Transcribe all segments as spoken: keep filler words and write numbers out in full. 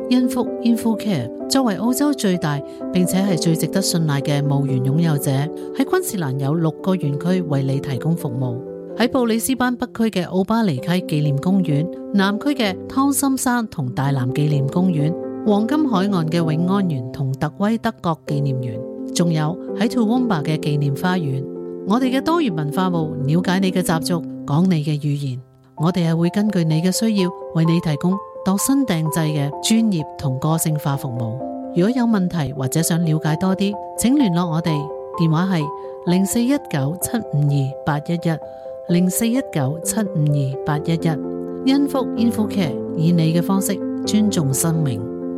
恩福 InfoCare 作為澳洲最大並且係最值得信賴嘅墓園擁有者，喺昆士蘭有六個園區為你提供服務。喺布里斯班北區嘅奧巴尼溪紀念公園，南區嘅湯森山同大南紀念公園，黃金海岸嘅永安園同特威德國紀念園，仲有喺 Toowoomba 嘅紀念花園。我哋嘅多元文化部了解你嘅習俗，講你嘅語言，我哋係會根據你嘅需要為你提供度身訂製嘅專業同個性化服務。如果有問題或者想了解多啲，請聯絡我哋，電話係零四一九七五二八一一，零四一九七五二八一一。恩福 InfoCare 以你嘅方式尊重生命。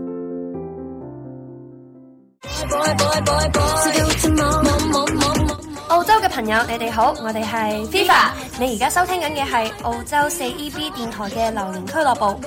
澳洲嘅朋友，你哋好，我哋係 FIFA。你而家收聽緊嘅係澳洲四 E B 電台嘅榴蓮俱樂部。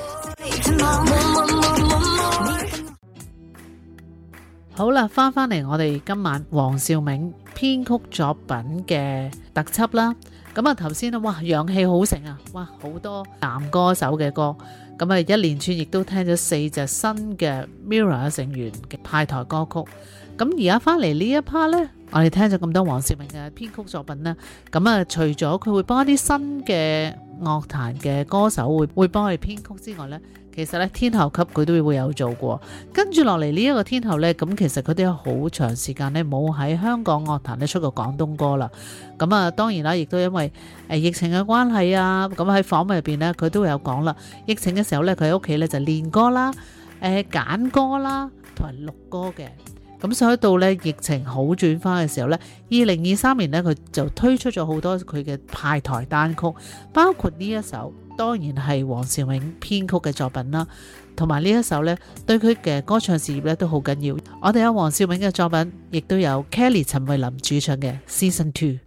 好啦，翻返嚟我哋今晚黃兆銘編曲作品嘅特輯啦。咁啊頭先啊，哇，陽氣好盛啊，哇，好多男歌手嘅歌，咁啊一連串亦都聽咗四隻新嘅 Mirror 成員嘅派台歌曲。咁而家翻嚟呢一 part 呢，我哋聽咗咁多黃兆銘嘅編曲作品呢，咁啊除咗佢會幫一啲新嘅樂壇嘅歌手會會幫佢編曲之外呢，其實咧天后級佢都會有做過。跟住落嚟呢一個天后呢，咁其實佢都有好長時間呢冇喺香港樂壇咧出過廣東歌啦。咁啊當然啦，亦都因為誒疫情嘅關係啊，咁喺訪問入邊呢，佢都有講啦。疫情嘅時候呢，佢喺屋企呢就練歌啦、誒揀歌啦同埋錄歌嘅。咁所以到咧疫情好轉翻嘅時候咧，二零二三年咧佢就推出咗好多佢嘅派台單曲，包括呢一首當然係黃兆銘編曲嘅作品啦，同埋呢一首咧對佢嘅歌唱事業咧都好緊要。我哋有黃兆銘嘅作品，亦都有 Kelly 陳慧琳主唱嘅 Season Two。